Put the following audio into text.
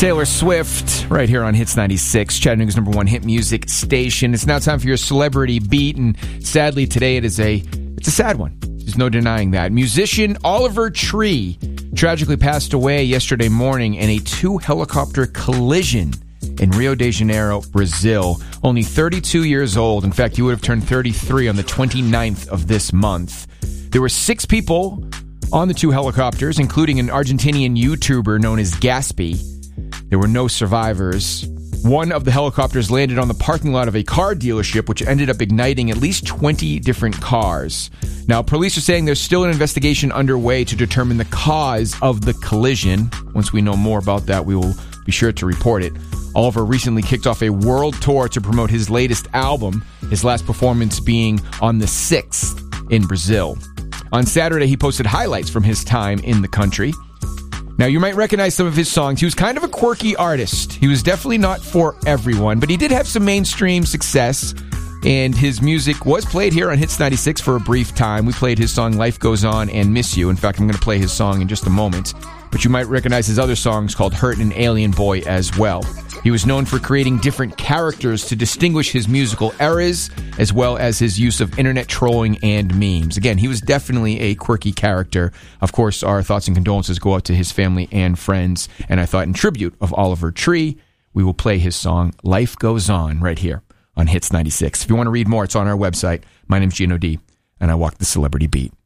Taylor Swift, right here on Hits 96, Chattanooga's number one hit music station. It's now time for your celebrity beat, and sadly today it's a sad one. There's no denying that. Musician Oliver Tree tragically passed away yesterday morning in a two-helicopter collision in Rio de Janeiro, Brazil. Only 32 years old. In fact, he would have turned 33 on the 29th of this month. There were 6 people on the two helicopters, including an Argentinian YouTuber known as Gaspy. There were no survivors. One of the helicopters landed on the parking lot of a car dealership, which ended up igniting at least 20 different cars. Now, police are saying there's still an investigation underway to determine the cause of the collision. Once we know more about that, we will be sure to report it. Oliver recently kicked off a world tour to promote his latest album, his last performance being on the 6th in Brazil. On Saturday, he posted highlights from his time in the country. Now, you might recognize some of his songs. He was kind of a quirky artist. He was definitely not for everyone, but he did have some mainstream success, and his music was played here on Hits 96 for a brief time. We played his song Life Goes On and Miss You. In fact, I'm going to play his song in just a moment, but you might recognize his other songs called Hurt and Alien Boy as well. He was known for creating different characters to distinguish his musical eras, as well as his use of internet trolling and memes. Again, he was definitely a quirky character. Of course, our thoughts and condolences go out to his family and friends. And I thought in tribute of Oliver Tree, we will play his song Life Goes On right here on Hits 96. If you want to read more, it's on our website. My name's Gino D, and I walk the celebrity beat.